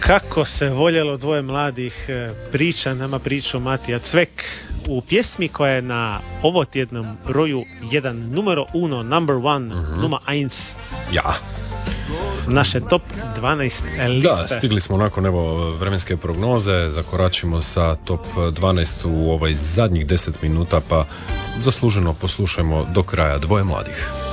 Kako se voljelo dvoje mladih, priča nama priču Matija Cvek u pjesmi koja je na ovo tjednom broju 1, numero 1, number 1, nummer 1. Ja. Naše top 12 liste. Da, stigli smo nakon vremenske prognoze, zakoračimo sa top 12 u zadnjih 10 minuta, pa zasluženo poslušajmo do kraja dvoje mladih.